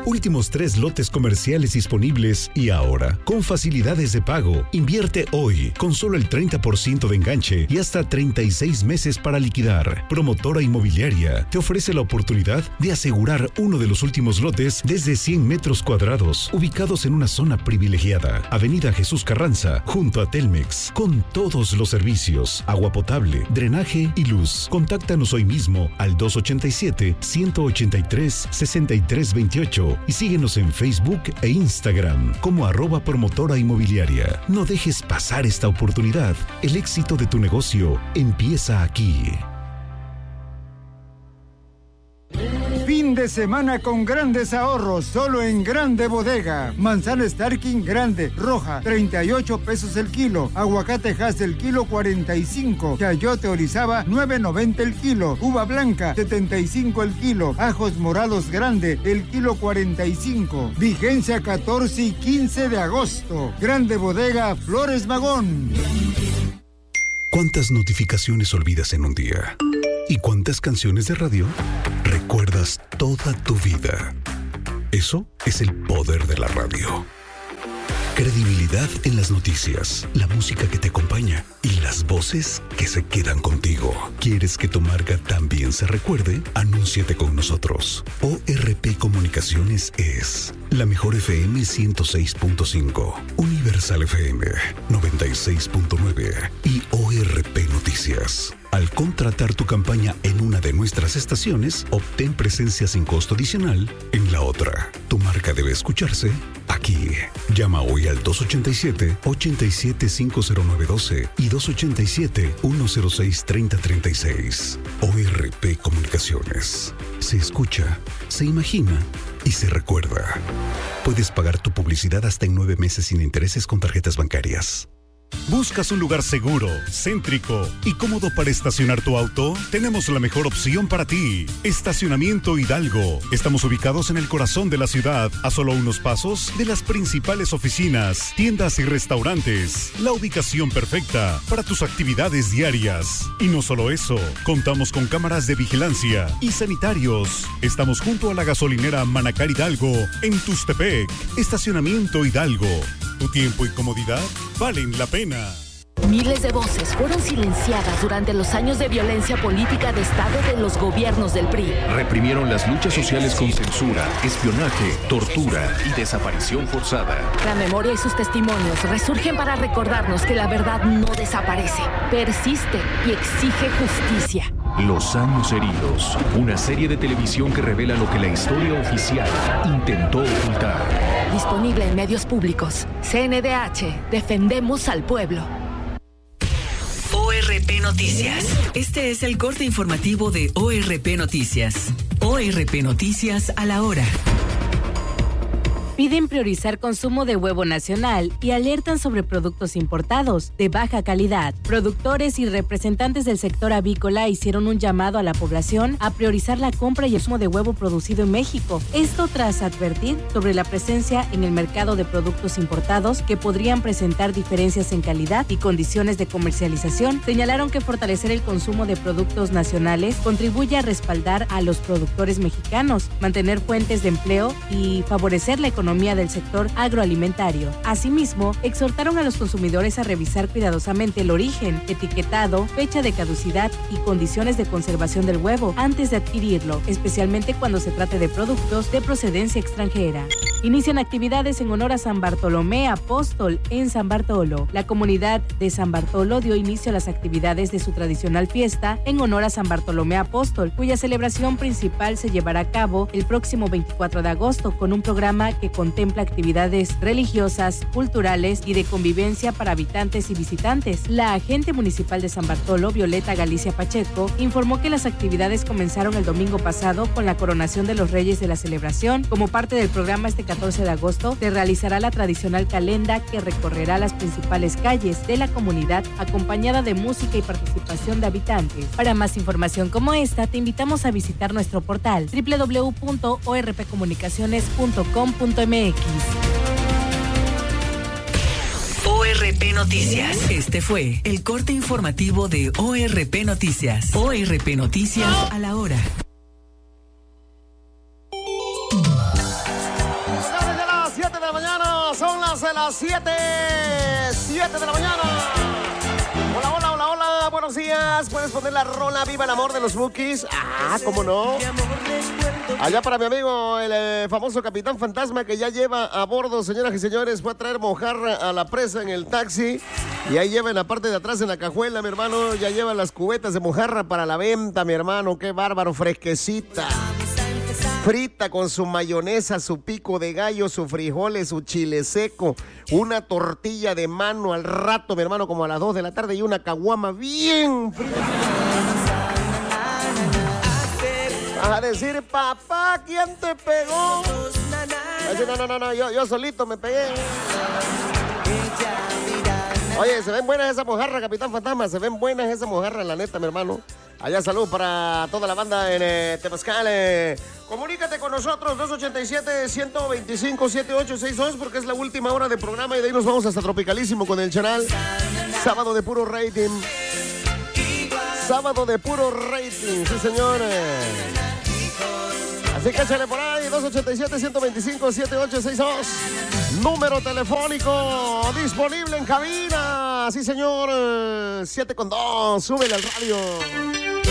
Últimos 3 lotes comerciales disponibles y ahora, con facilidades de pago. Invierte hoy, con solo el 30% de enganche y hasta 36 meses para liquidar. Promotora Inmobiliaria te ofrece la oportunidad de asegurar uno de los últimos lotes desde 100 metros cuadrados, ubicados en una zona privilegiada. Avenida Jesús Carranza, junto a Telmex, con todos los servicios, agua potable, drenaje y luz. Contáctanos hoy mismo al 287-183-6328 y síguenos en Facebook e Instagram como @promotora inmobiliaria. No dejes pasar esta oportunidad. El éxito de tu negocio empieza aquí. Fin de semana con grandes ahorros, solo en Grande Bodega. Manzana Starking grande, roja, 38 pesos el kilo. Aguacate Hass el kilo, 45. Chayote Orizaba, 9.90 el kilo. Uva blanca, 75 el kilo. Ajos morados grande, el kilo, 45. Vigencia 14 y 15 de agosto. Grande Bodega, Flores Magón. ¿Cuántas notificaciones olvidas en un día? ¿Y cuántas canciones de radio recuerdas toda tu vida? Eso es el poder de la radio. Credibilidad en las noticias, la música que te acompaña y las voces que se quedan contigo. ¿Quieres que tu marca también se recuerde? Anúnciate con nosotros. ORP Comunicaciones es la mejor FM 106.5, Universal FM 96.9 y ORP Noticias. Al contratar tu campaña en una de nuestras estaciones, obtén presencia sin costo adicional en la otra. Tu marca debe escucharse aquí. Llama hoy al 287-87-50912 y 287-106-3036. ORP Comunicaciones. Se escucha, se imagina y se recuerda. Puedes pagar tu publicidad hasta en 9 meses sin intereses con tarjetas bancarias. ¿Buscas un lugar seguro, céntrico y cómodo para estacionar tu auto? Tenemos la mejor opción para ti. Estacionamiento Hidalgo. Estamos ubicados en el corazón de la ciudad, a solo unos pasos de las principales oficinas, tiendas y restaurantes. La ubicación perfecta para tus actividades diarias. Y no solo eso, contamos con cámaras de vigilancia y sanitarios. Estamos junto a la gasolinera Manacar Hidalgo, en Tustepec. Estacionamiento Hidalgo. Tu tiempo y comodidad valen la pena. Miles de voces fueron silenciadas durante los años de violencia política de Estado de los gobiernos del PRI. Reprimieron las luchas sociales con censura, espionaje, tortura y desaparición forzada. La memoria y sus testimonios resurgen para recordarnos que la verdad no desaparece, persiste y exige justicia. Los años heridos, una serie de televisión que revela lo que la historia oficial intentó ocultar. Disponible en medios públicos. CNDH, defendemos al pueblo. ORP Noticias. Este es el corte informativo de ORP Noticias. ORP Noticias a la hora. Piden priorizar consumo de huevo nacional y alertan sobre productos importados de baja calidad. Productores y representantes del sector avícola hicieron un llamado a la población a priorizar la compra y el consumo de huevo producido en México. Esto tras advertir sobre la presencia en el mercado de productos importados que podrían presentar diferencias en calidad y condiciones de comercialización. Señalaron que fortalecer el consumo de productos nacionales contribuye a respaldar a los productores mexicanos, mantener fuentes de empleo y favorecer la economía del sector agroalimentario. Asimismo, exhortaron a los consumidores a revisar cuidadosamente el origen, etiquetado, fecha de caducidad y condiciones de conservación del huevo antes de adquirirlo, especialmente cuando se trate de productos de procedencia extranjera. Inician actividades en honor a San Bartolomé Apóstol en San Bartolo. La comunidad de San Bartolo dio inicio a las actividades de su tradicional fiesta en honor a San Bartolomé Apóstol, cuya celebración principal se llevará a cabo el próximo 24 de agosto con un programa que contempla actividades religiosas, culturales y de convivencia para habitantes y visitantes. La agente municipal de San Bartolo, Violeta Galicia Pacheco, informó que las actividades comenzaron el domingo pasado con la coronación de los reyes de la celebración. Como parte del programa, este 14 de agosto se realizará la tradicional calenda que recorrerá las principales calles de la comunidad acompañada de música y participación de habitantes. Para más información como esta, te invitamos a visitar nuestro portal www.orpcomunicaciones.com.mx. ORP Noticias. Este fue el corte informativo de ORP Noticias. ORP Noticias a la hora. más de las 7 de la mañana. Hola, buenos días. ¿Puedes poner la rola Viva el Amor de los Bukis? Ah, ¿cómo no? Allá para mi amigo, el famoso Capitán Fantasma, que ya lleva a bordo, señoras y señores, fue a traer mojarra a la presa en el taxi. Y ahí lleva en la parte de atrás, en la cajuela, mi hermano, ya lleva las cubetas de mojarra para la venta, mi hermano. Qué bárbaro, fresquecita. Frita con su mayonesa, su pico de gallo, sus frijoles, su chile seco, una tortilla de mano al rato, mi hermano, como a las 2 de la tarde, y una caguama bien frita. Vas a decir, papá, ¿quién te pegó? No, yo solito me pegué. Oye, se ven buenas esas mojarras, Capitán Fantasma, se ven buenas esas mojarras, la neta, mi hermano. Allá salud para toda la banda en Temazcal. Comunícate con nosotros, 287-125-7862, porque es la última hora de programa y de ahí nos vamos hasta Tropicalísimo con el Chanal. Sábado de puro rating. Sábado de puro rating, sí, señores. Así que échale por ahí, 287-125-7862. Número telefónico disponible en cabina. Sí, señor. 7 con 2. Súbele al radio.